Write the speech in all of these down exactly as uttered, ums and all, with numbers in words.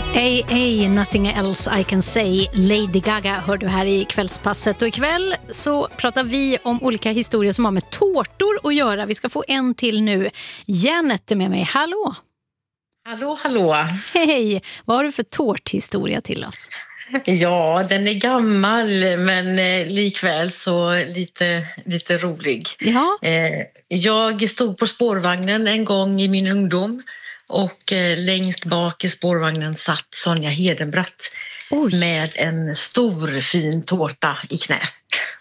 A A, Nothing Else I Can Say, Lady Gaga hör du här i kvällspasset. Och ikväll så pratar vi om olika historier som har med tårtor att göra. Vi ska få en till nu. Janet är med mig. Hallå! Hallå, hallå! Hej! Vad har du för tårthistoria till oss? Ja, den är gammal men eh, likväl så lite, lite rolig. Ja. Eh, jag stod på spårvagnen en gång i min ungdom. Och eh, längst bak i spårvagnen satt Sonja Hedenbratt Oj. med en stor fin tårta i knät.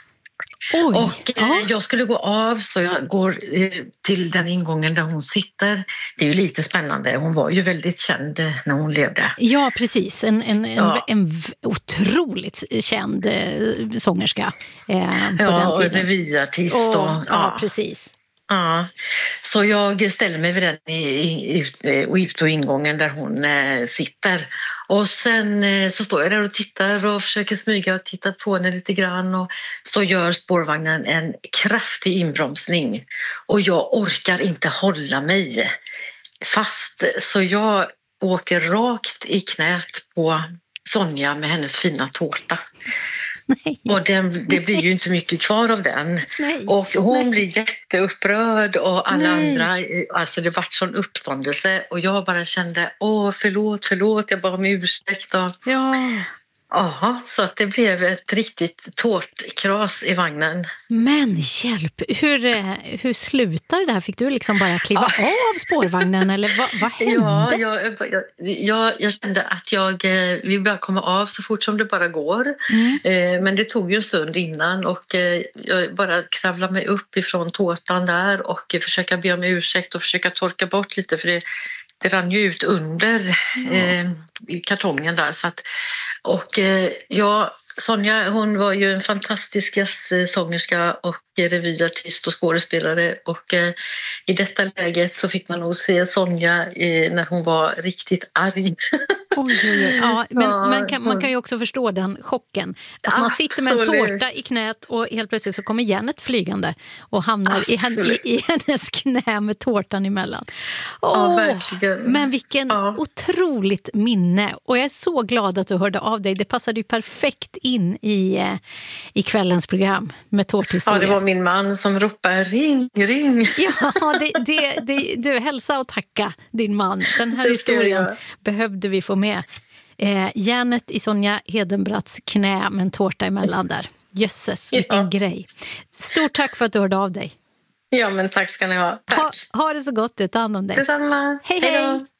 Oj. Och eh, Ja. jag skulle gå av så jag går eh, till den ingången där hon sitter. Det är ju lite spännande. Hon var ju väldigt känd eh, när hon levde. Ja, precis. En, en, Ja. en, en v- otroligt känd eh, sångerska eh, på Ja, den och tiden. revyartist. Och, Och, ja, ja. precis. Ja, så jag ställer mig vid den i, i, i, och ut och ingången där hon eh, sitter. Och sen eh, så står jag där och tittar och försöker smyga och titta på henne lite grann. Och så gör spårvagnen en kraftig inbromsning. Och jag orkar inte hålla mig fast. Så jag åker rakt i knät på Sonja med hennes fina tårta. Nej. Och den, det blir ju inte mycket kvar av den. Nej. Och hon Nej. blir jätteupprörd och alla Nej. andra, alltså det vart sån uppståndelse och jag bara kände, åh förlåt, förlåt, jag bad om ursäkt. Och, Ja. aha, så att det blev ett riktigt tårtkras i vagnen. Men hjälp, hur, eh, hur slutar det här? Fick du liksom bara kliva Ja. av spårvagnen eller vad, vad hände? Ja, jag, jag, jag, jag kände att jag eh, vill bara komma av så fort som det bara går. Mm. Eh, Men det tog ju en stund innan och eh, jag bara kravlade mig upp ifrån tårtan där och eh, försöka be om ursäkt och försöka torka bort lite för det, det rann ju ut under Ja. eh, i kartongen där. Så att, och eh, ja, Sonja hon var ju en fantastisk gästsångerska och revyartist och skådespelare och eh, i detta läget så fick man nog se Sonja eh, när hon var riktigt arg. Oj, oj, oj. Ja, men Ja, man, kan, man kan ju också förstå den chocken. Att man sitter med en Absolut. tårta i knät och helt plötsligt så kommer Janet flygande och hamnar i, hen- i, i hennes knä med tårtan emellan. Ja, Åh, verkligen. men vilken Ja. otroligt minne. Och jag är så glad att du hörde av dig. Det passade ju perfekt in i, eh, i kvällens program med Ja, tårthistoria. det var min man som ropade ring, ring. Ja, det, det, det, du hälsa och tacka din man. Den här Det ska jag historien göra. behövde vi få med. Eh, Janet i Sonja Hedenbratts knä med en tårta emellan där. Jösses, vilken Ja. grej. Stort tack för att du hörde av dig. Ja, men tack ska ni ha. Ha, Tack. ha det så gott, du. Ta hand om dig. Detsamma. Hej, Hej då. hej!